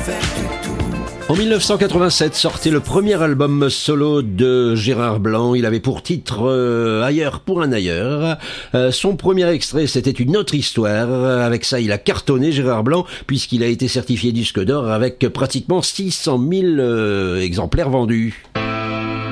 En 1987 sortait le premier album solo de Gérard Blanc. Il avait pour titre Ailleurs pour un ailleurs. Son premier extrait, c'était Une autre histoire. Avec ça, il a cartonné Gérard Blanc puisqu'il a été certifié disque d'or avec pratiquement 600 000 exemplaires vendus.